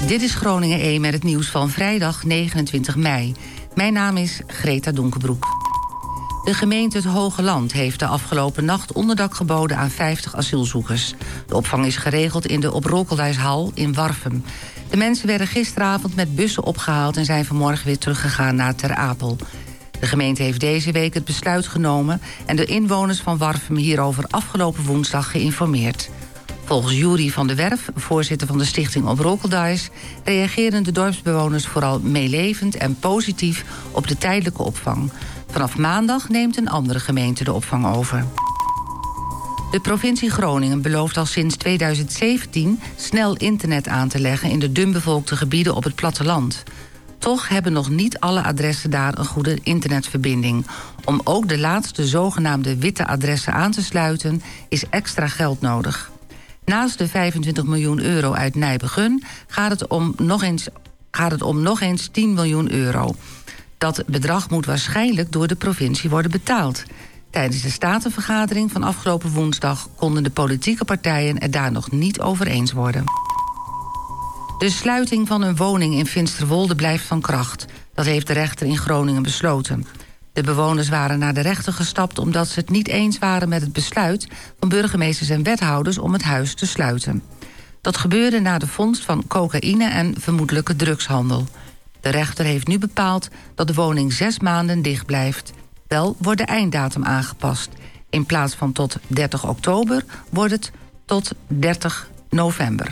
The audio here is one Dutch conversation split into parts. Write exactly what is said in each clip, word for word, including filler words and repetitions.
Dit is Groningen één met het nieuws van vrijdag negenentwintig mei. Mijn naam is Greta Donkerbroek. De gemeente Het Hoge Land heeft de afgelopen nacht onderdak geboden aan vijftig asielzoekers. De opvang is geregeld in de Op Rokeldijshal in Warffum. De mensen werden gisteravond met bussen opgehaald en zijn vanmorgen weer teruggegaan naar Ter Apel. De gemeente heeft deze week het besluit genomen en de inwoners van Warffum hierover afgelopen woensdag geïnformeerd. Volgens Jury van der Werf, voorzitter van de stichting Op Rokeldijs, reageren de dorpsbewoners vooral meelevend en positief op de tijdelijke opvang. Vanaf maandag neemt een andere gemeente de opvang over. De provincie Groningen belooft al sinds tweeduizend zeventien snel internet aan te leggen in de dunbevolkte gebieden op het platteland. Toch hebben nog niet alle adressen daar een goede internetverbinding. Om ook de laatste zogenaamde witte adressen aan te sluiten is extra geld nodig. Naast de vijfentwintig miljoen euro uit Nijbegun gaat het om nog eens, gaat het om nog eens tien miljoen euro. Dat bedrag moet waarschijnlijk door de provincie worden betaald. Tijdens de statenvergadering van afgelopen woensdag konden de politieke partijen het daar nog niet over eens worden. De sluiting van een woning in Finsterwolde blijft van kracht. Dat heeft de rechter in Groningen besloten. De bewoners waren naar de rechter gestapt omdat ze het niet eens waren met het besluit van burgemeesters en wethouders om het huis te sluiten. Dat gebeurde na de vondst van cocaïne en vermoedelijke drugshandel. De rechter heeft nu bepaald dat de woning zes maanden dicht blijft. Wel wordt de einddatum aangepast. In plaats van tot dertig oktober wordt het tot dertig november.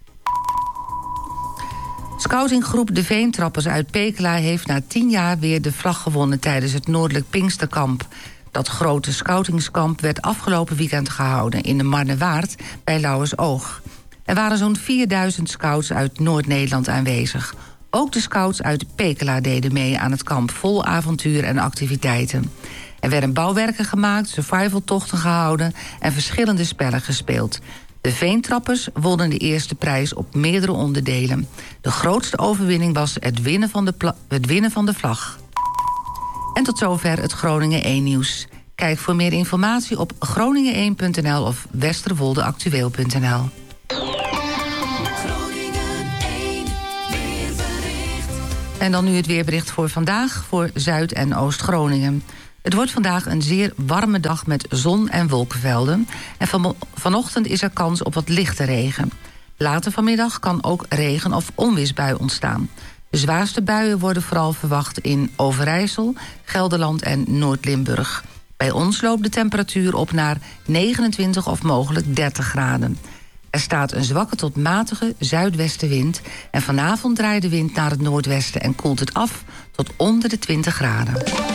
Scoutinggroep De Veentrappers uit Pekela heeft na tien jaar weer de vlag gewonnen tijdens het Noordelijk Pinksterkamp. Dat grote scoutingskamp werd afgelopen weekend gehouden in de Marnewaard bij Lauwersoog. Er waren zo'n vierduizend scouts uit Noord-Nederland aanwezig. Ook de scouts uit Pekela deden mee aan het kamp vol avontuur en activiteiten. Er werden bouwwerken gemaakt, survivaltochten gehouden en verschillende spellen gespeeld. De Veentrappers wonnen de eerste prijs op meerdere onderdelen. De grootste overwinning was het winnen van de, pla- het winnen van de vlag. En tot zover het Groningen één nieuws. Kijk voor meer informatie op groningen één punt n l of westerwoldeactueel punt n l. En dan nu het weerbericht voor vandaag voor Zuid- en Oost-Groningen. Het wordt vandaag een zeer warme dag met zon- en wolkenvelden. En van, vanochtend is er kans op wat lichte regen. Later vanmiddag kan ook regen- of onweersbui ontstaan. De zwaarste buien worden vooral verwacht in Overijssel, Gelderland en Noord-Limburg. Bij ons loopt de temperatuur op naar negenentwintig of mogelijk dertig graden. Er staat een zwakke tot matige zuidwestenwind en vanavond draait de wind naar het noordwesten en koelt het af tot onder de twintig graden.